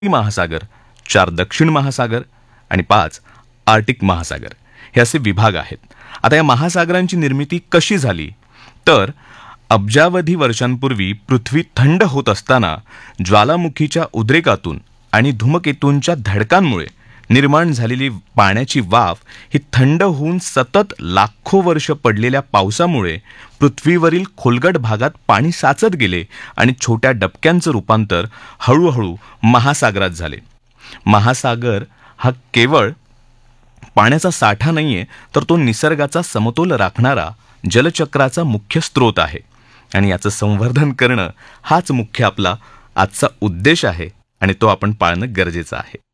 महासागर, 4 दक्षिण महासागर आणि 5 आर्टिक महासागर हे असे विभाग आहेत. आता या महासागरांची निर्मिती कशी झाली तर अब्जावधी वर्षांपूर्वी पृथ्वी थंड होत असताना ज्वालामुखीच्या उद्रेकातून आणि धूमकेतूंच्या धडकांमुळे निर्माण झालेली पाण्याची वाफ ही थंड होऊन सतत लाखो वर्ष पडलेल्या पावसामुळे पृथ्वीवरील खोलगट भागात पाणी साचत गेले आणि छोट्या डबक्यांचं रूपांतर हळूहळू महासागरात झाले. महासागर हा केवळ पाण्याचा साठा नाहीये, तर तो निसर्गाचा समतोल राखणारा जलचक्राचा मुख्य स्रोत आहे आणि याचं संवर्धन करणं हाच मुख्य आपला आजचा उद्देश आहे आणि तो आपण पाळणं गरजेचं आहे.